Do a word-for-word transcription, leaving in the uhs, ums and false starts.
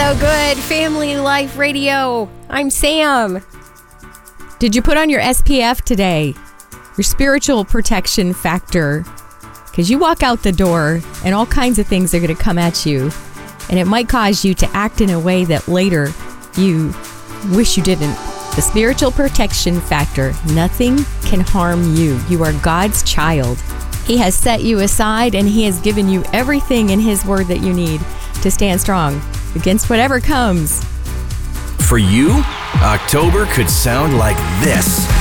so good. Family Life Radio. I'm Sam. Did you put on your S P F today? Your spiritual protection factor. Because you walk out the door and all kinds of things are going to come at you. And it might cause you to act in a way that later you wish you didn't. The spiritual protection factor. Nothing can harm you. You are God's child. He has set you aside and He has given you everything in His Word that you need to stand strong against whatever comes. For you, October could sound like this.